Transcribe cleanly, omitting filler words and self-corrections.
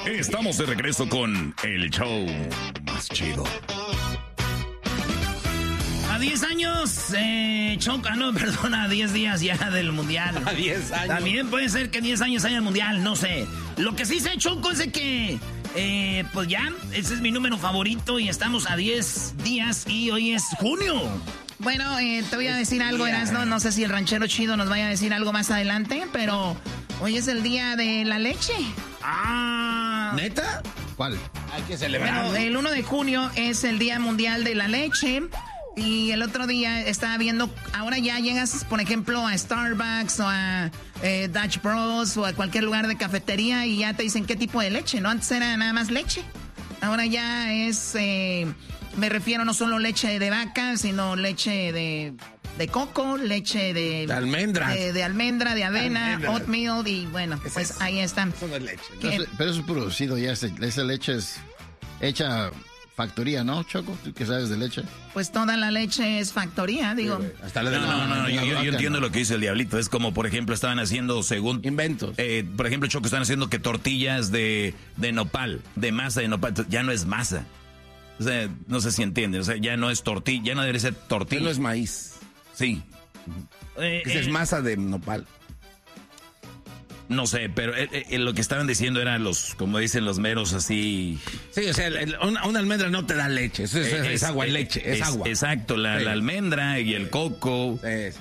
Estamos de regreso con el show más chido. A 10 años, a 10 días ya del mundial. A 10 años. También puede ser que 10 años haya el mundial, no sé. Lo que sí sé, Choco, es de que, pues ya, ese es mi número favorito y estamos a 10 días y hoy es junio. Bueno, te voy a decir algo, Erasno, no sé si el ranchero chido nos vaya a decir algo más adelante, pero hoy es el día de la leche. Ah, ¿neta? ¿Cuál? Hay que celebrar. Bueno, el 1 de junio es el Día Mundial de la Leche. Y el otro día estaba viendo, ahora ya llegas, por ejemplo, a Starbucks o a Dutch Bros o a cualquier lugar de cafetería y ya te dicen qué tipo de leche, ¿no? Antes era nada más leche. Ahora ya es, me refiero no solo leche de vaca, sino leche de coco, leche de almendras. De almendra, de avena, oatmeal y bueno, pues ahí están. Eso no es leche, ¿no? Pero eso es producido ya, esa leche es hecha factoría, ¿no, Choco? ¿Tú qué sabes de leche? Pues toda la leche es factoría, digo. Sí, hasta la No, yo entiendo lo que dice el diablito. Es como, por ejemplo, estaban haciendo según... Inventos. Por ejemplo, Choco, están haciendo que tortillas de nopal, de masa de nopal. Ya no es masa. O sea, no sé si entienden. O sea, ya no es tortilla, ya no debe ser tortilla. Ya no es maíz. Sí. Esa es masa de nopal. No sé, pero lo que estaban diciendo eran los, como dicen los meros así... Sí, o sea, una almendra no te da leche, es agua y leche, es agua. Exacto, la almendra y el coco. Sí.